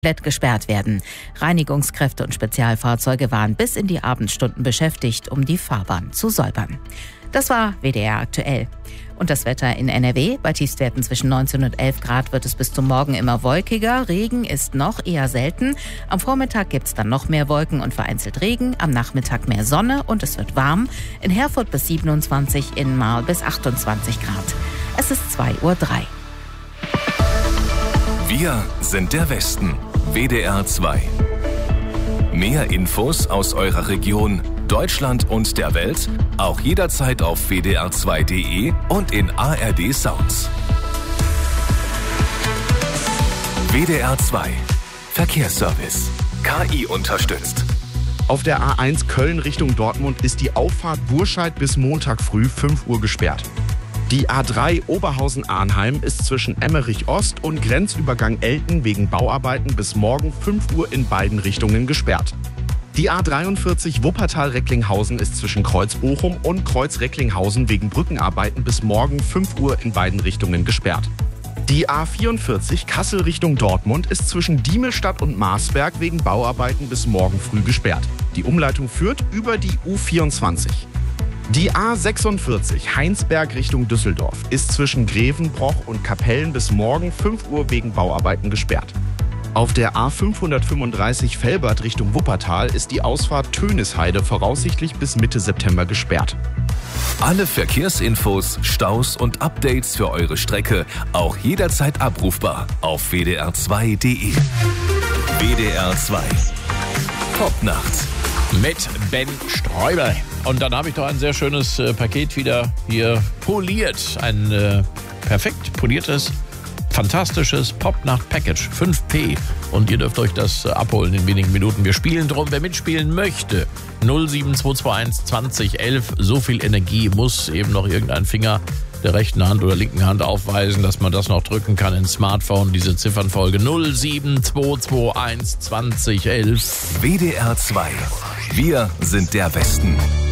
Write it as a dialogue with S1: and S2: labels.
S1: komplett gesperrt werden. Reinigungskräfte und Spezialfahrzeuge waren bis in die Abendstunden beschäftigt, um die Fahrbahn zu säubern. Das war WDR aktuell. Und das Wetter in NRW. Bei Tiefstwerten zwischen 19 und 11 Grad wird es bis zum Morgen immer wolkiger. Regen ist noch eher selten. Am Vormittag gibt es dann noch mehr Wolken und vereinzelt Regen. Am Nachmittag mehr Sonne und es wird warm. In Herford bis 27, in Marl bis 28 Grad. Es ist 2:03 Uhr.
S2: Wir sind der Westen. WDR 2. Mehr Infos aus eurer Region, Deutschland und der Welt auch jederzeit auf wdr2.de und in ARD Sounds. WDR 2 Verkehrsservice. KI unterstützt.
S3: Auf der A1 Köln Richtung Dortmund ist die Auffahrt Burscheid bis Montag früh 5 Uhr gesperrt. Die A3 Oberhausen-Arnheim ist zwischen Emmerich Ost und Grenzübergang Elten wegen Bauarbeiten bis morgen 5 Uhr in beiden Richtungen gesperrt. Die A43 Wuppertal-Recklinghausen ist zwischen Kreuz-Bochum und Kreuz-Recklinghausen wegen Brückenarbeiten bis morgen 5 Uhr in beiden Richtungen gesperrt. Die A44 Kassel Richtung Dortmund ist zwischen Diemelstadt und Marsberg wegen Bauarbeiten bis morgen früh gesperrt. Die Umleitung führt über die U24. Die A46 Heinsberg Richtung Düsseldorf ist zwischen Grevenbroich und Kapellen bis morgen 5 Uhr wegen Bauarbeiten gesperrt. Auf der A535 Velbert Richtung Wuppertal ist die Ausfahrt Tönisheide voraussichtlich bis Mitte September gesperrt.
S2: Alle Verkehrsinfos, Staus und Updates für eure Strecke auch jederzeit abrufbar auf wdr2.de. WDR 2 Popnacht
S4: mit Ben Sträuber. Und dann habe ich doch ein sehr schönes Paket wieder hier poliert. Ein perfekt poliertes, fantastisches Popnacht-Package 5P. Und ihr dürft euch das abholen in wenigen Minuten. Wir spielen drum, wer mitspielen möchte. 07221 2011. So viel Energie muss eben noch irgendein Finger der rechten Hand oder linken Hand aufweisen, dass man das noch drücken kann ins Smartphone. Diese Ziffernfolge 07221 2011.
S2: WDR 2. Wir sind der Westen.